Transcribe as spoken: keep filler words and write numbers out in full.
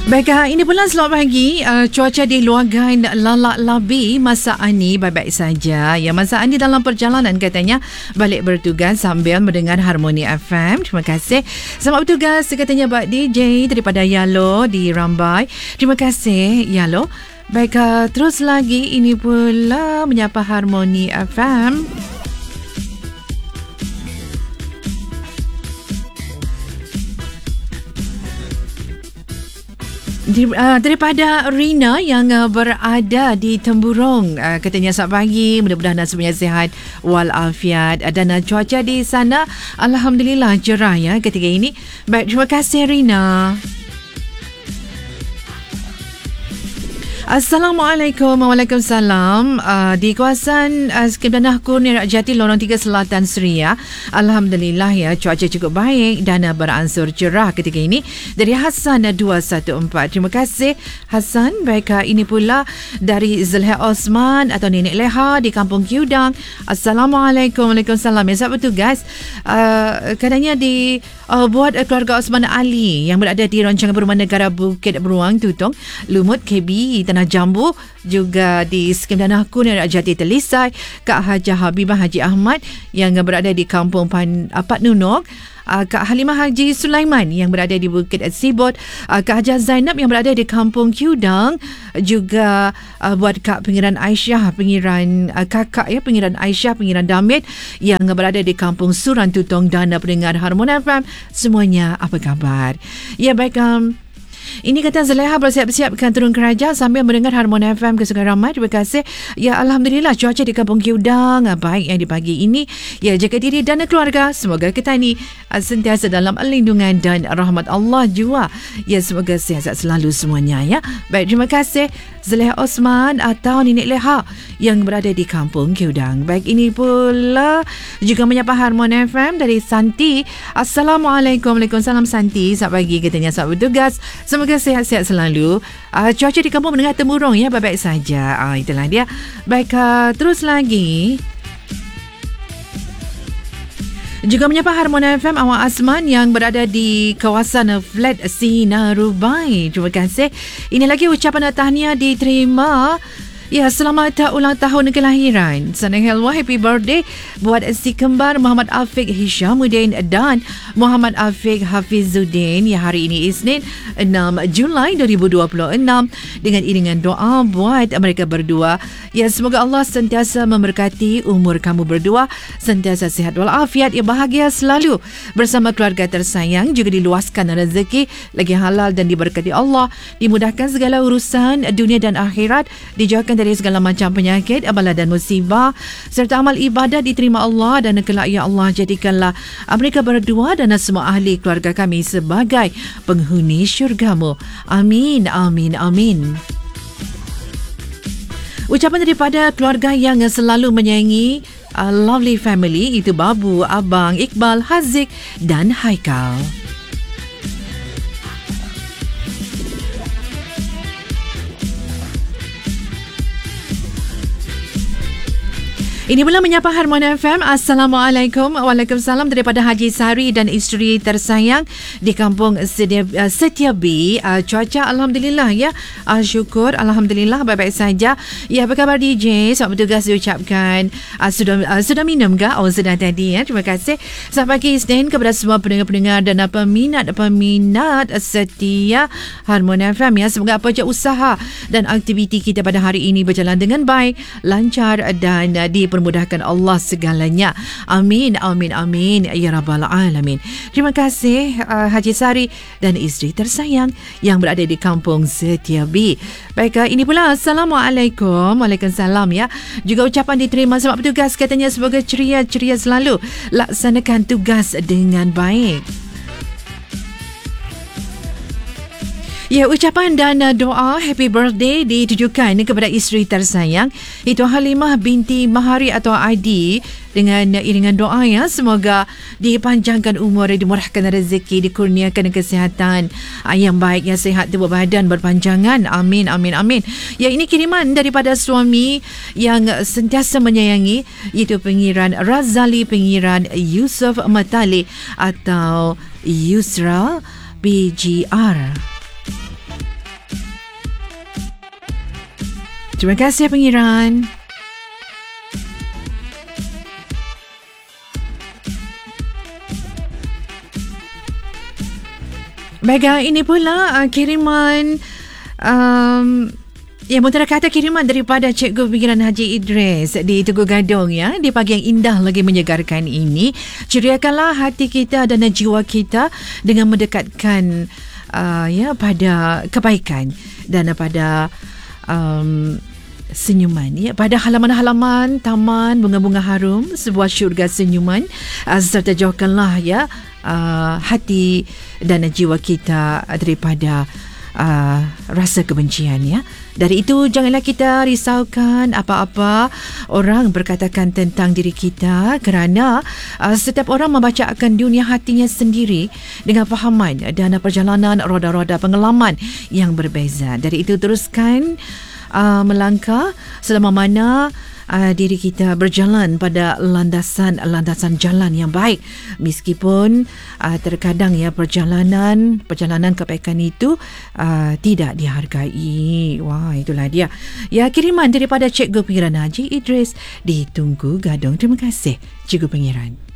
Baik, ini pula selamat pagi. Uh, cuaca di luaran Lalak Labi masa Ani baik-baik saja. Ya, masa Ani dalam perjalanan katanya balik bertugas sambil mendengar Harmoni F M. Terima kasih. Selamat bertugas katanya Pak D J daripada Yalo di Rambai. Terima kasih Yalo. Baik, uh, terus lagi ini pula menyapa Harmoni F M. Daripada Rina yang uh, berada di Temburong, uh, katanya selamat pagi, mudah-mudahan semuanya sihat walafiat, dan uh, cuaca di sana alhamdulillah cerah ya ketika ini. Baik, terima kasih Rina. Assalamualaikum. Waalaikumsalam. Uh, di kawasan uh, Skimdanah Kurnia Jati Lorong tiga Selatan Seria, alhamdulillah ya cuaca cukup baik dan uh, beransur cerah ketika ini. Dari Hasan uh, dua satu empat. Terima kasih Hasan. Baik, uh, ini pula dari Zulha Osman atau Nenek Leha di Kampung Kiudang. Assalamualaikum. Waalaikumsalam. Ya, sahabat bertugas. Uh, katanya di uh, buat uh, keluarga Osman Ali yang berada di Rancangan Perumahan Negara Bukit Beruang Tutong, Lumut, K B, Tanah Jambu, juga di Skimdanah Kurnia Jati Telisai, Kak Hajah Habibah Haji Ahmad yang berada di Kampung Pan, uh, Pat Nunok, uh, Kak Halimah Haji Sulaiman yang berada di Bukit Sibot, uh, Kak Hajah Zainab yang berada di Kampung Kiudang, juga uh, buat Kak Pengiran Aisyah, Pengiran uh, kakak ya, Pengiran Aisyah, Pengiran Damit yang berada di Kampung Suran Tutong, dan pendengar Harmoni F M semuanya, apa khabar? Ya, baik, um, ini kata Zaleha bersiap-siapkan turun kerja sambil mendengar Harmoni F M kesukaan ramai. Terima kasih. Ya, alhamdulillah cuaca di Kampung Kiudang baik yang di pagi ini. Ya, jaga diri dan keluarga. Semoga kita ini sentiasa dalam lindungan dan rahmat Allah jua. Ya, semoga sihat selalu semuanya ya. Baik, terima kasih Zaleha Osman atau Nenek Leha yang berada di Kampung Kiudang. Baik, ini pula juga menyapa Harmoni F M dari Santi. Assalamualaikum. Waalaikumsalam Santi. Selamat pagi katanya sahabat bertugas. Semoga sihat-sihat selalu. Uh, cuaca di kampung mendengar Temburong ya baik-baik saja. Uh, itulah dia. Baik, uh, terus lagi. Juga menyapa Harmoni F M Awak Asman yang berada di kawasan Flat Sinarubai. Terima kasih. Ini lagi ucapan tahniah diterima. Ya, selamat ulang tahun kelahiran. Senang helwa, happy birthday buat si kembar Muhammad Afiq Hishamuddin dan Muhammad Afiq Hafizuddin. Ya, hari ini Isnin enam Julai dua ribu dua puluh enam, dengan iringan doa buat mereka berdua. Ya, semoga Allah sentiasa memberkati umur kamu berdua, sentiasa sihat walafiat, ya bahagia selalu bersama keluarga tersayang, juga diluaskan rezeki lagi halal dan diberkati Allah, dimudahkan segala urusan dunia dan akhirat, dijauhkan dari segala macam penyakit, bala dan musibah, serta amal ibadat diterima Allah, dan kelak ya Allah jadikanlah mereka berdua dan semua ahli keluarga kami sebagai penghuni syurgamu. Amin, amin, amin. Ucapan daripada keluarga yang selalu menyayangi a lovely family, itu Babu, Abang, Iqbal, Haziq dan Haikal. Ini pula menyapa Harmoni F M. Assalamualaikum. Waalaikumsalam daripada Haji Sari dan isteri tersayang di Kampung Setia, uh, Setia B. Uh, cuaca alhamdulillah ya. Uh, syukur alhamdulillah baik-baik saja. Ya, apa khabar D J? Selamat bertugas diucapkan. Uh, sudah uh, sudah minum ke? Oh, sudah tadi ya. Terima kasih. Selamat pagi Isnin kepada semua pendengar-pendengar dan peminat-peminat setia Harmoni F M ya. Semoga apa je usaha dan aktiviti kita pada hari ini berjalan dengan baik, lancar dan uh, di mudahkan Allah segalanya. Amin, amin, amin ya rabbal alamin. Terima kasih uh, Haji Sari dan isteri tersayang yang berada di Kampung Setia B. Baik, uh, ini pula Assalamualaikum. Waalaikumsalam ya. Juga ucapan diterima selamat bertugas, katanya semoga ceria-ceria selalu, laksanakan tugas dengan baik. Ya, ucapan dan doa happy birthday ditujukan kepada isteri tersayang, itu Halimah binti Mahari atau Adi, dengan iringan doa ya, semoga dipanjangkan umur, dimurahkan rezeki, dikurniakan kesihatan yang baik, yang sihat tubuh badan berpanjangan. Amin, amin, amin. Ya, ini kiriman daripada suami yang sentiasa menyayangi, iaitu Pengiran Razali Pengiran Yusuf Matali atau Yusra B G R. Terima kasih Pengiran. Baiklah, ini pula uh, kiriman um, yang mutara kata kiriman daripada Cikgu Pengiran Haji Idris di Tugu Gadong ya. Di pagi yang indah lagi menyegarkan ini, ceriakanlah hati kita dan jiwa kita dengan mendekatkan uh, ya pada kebaikan dan pada um, senyuman ya, pada halaman-halaman taman bunga-bunga harum, sebuah syurga senyuman, uh, serta jauhkanlah ya uh, hati dan jiwa kita daripada uh, rasa kebencian ya. Dari itu janganlah kita risaukan apa-apa orang berkatakan tentang diri kita, kerana uh, setiap orang membacakan dunia hatinya sendiri dengan fahaman dan perjalanan roda-roda pengalaman yang berbeza. Dari itu teruskan Uh, melangkah selama mana uh, diri kita berjalan pada landasan-landasan jalan yang baik, meskipun uh, terkadang ya perjalanan perjalanan kebaikan itu uh, tidak dihargai. Wah, itulah dia ya, kiriman daripada Cikgu Pengiran Haji Idris di Tugu Gadong. Terima kasih Cikgu Pengiran.